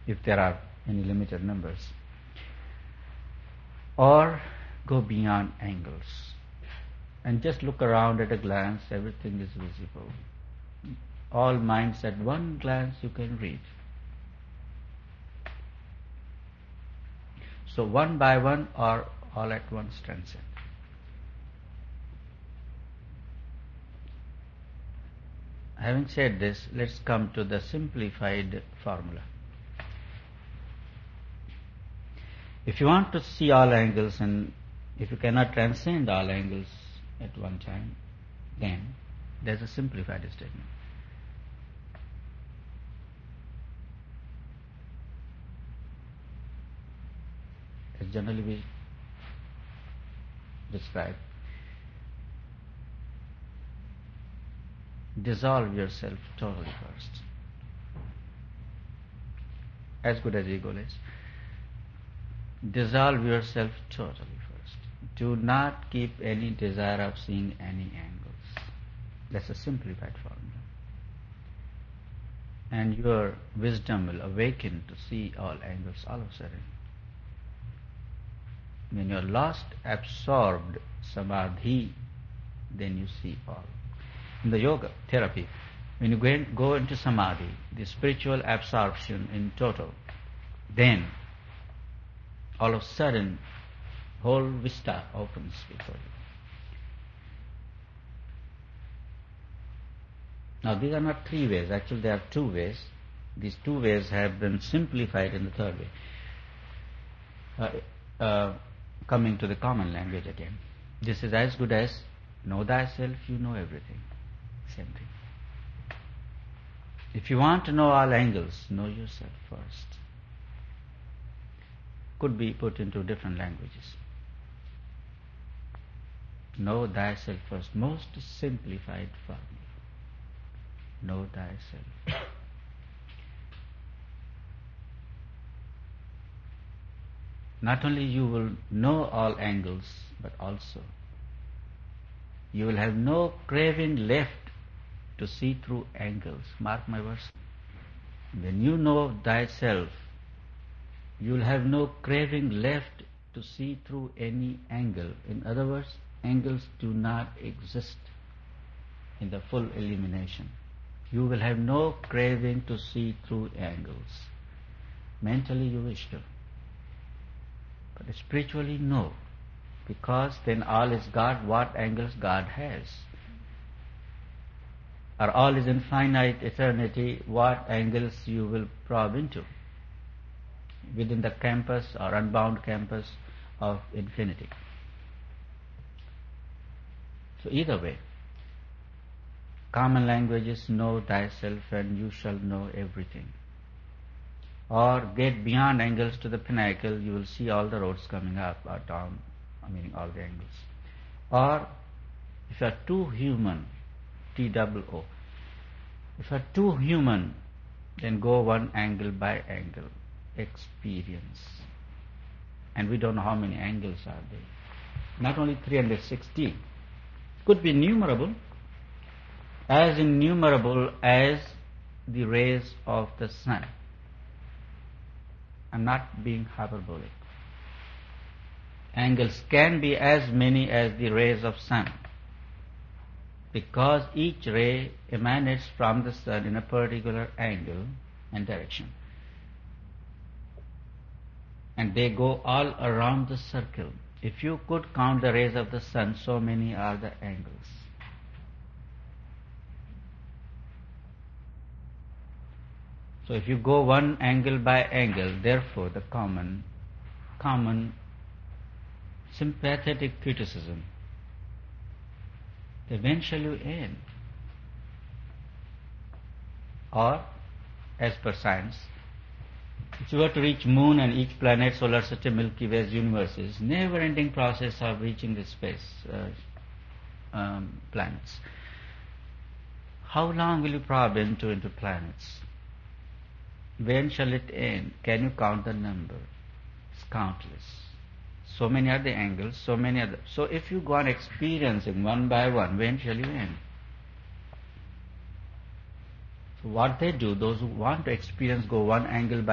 if there are any limited numbers, or go beyond angles and just look around at a glance. Everything is visible. All minds at one glance you can read. So one by one or all at once transcend. Having said this, let's come to the simplified formula. If you want to see all angles, and if you cannot transcend all angles at one time, then there's a simplified statement. As generally we describe, dissolve yourself totally first. As good as ego is. Dissolve yourself totally first. Do not keep any desire of seeing any angles. That's a simplified formula. And your wisdom will awaken to see all angles all of a sudden. When you're lost, absorbed, samadhi, then you see all. In the yoga therapy, when you go into samadhi, the spiritual absorption in total, then all of a sudden whole vista opens before you. Now these are not three ways, actually there are two ways. These two ways have been simplified in the third way. Coming to the common language again. This is as good as know thyself, you know everything. Same thing. If you want to know all angles, know yourself first. Could be put into different languages. Know thyself first. Most simplified formula. Know thyself. Not only you will know all angles, but also you will have no craving left to see through angles. Mark my words. When you know thyself, you will have no craving left to see through any angle. In other words, angles do not exist in the full elimination. You will have no craving to see through angles. Mentally you wish to. But spiritually, no. Because then all is God, what angles God has. Or all is infinite eternity, what angles you will probe into within the campus or unbound campus of infinity. So either way, common languages, know thyself and you shall know everything. Or get beyond angles to the pinnacle, you will see all the roads coming up or down, meaning all the angles. Or if you are too human, T-double-O, if you are too human, then go one angle by angle, experience. And we don't know how many angles are there. Not only 360, could be innumerable, as innumerable as the rays of the sun. I'm not being hyperbolic. Angles can be as many as the rays of sun, because each ray emanates from the sun in a particular angle and direction. And they go all around the circle. If you could count the rays of the sun, so many are the angles. So if you go one angle by angle, therefore the common sympathetic criticism, when shall you end? Or, as per science, if you were to reach moon and each planet, solar system, Milky Way, universes, never-ending process of reaching the space planets. How long will you probe into planets? When shall it end? Can you count the number? It's countless. So many are the angles, so many are the... So if you go on experiencing one by one, when shall you end? So what they do, those who want to experience go one angle by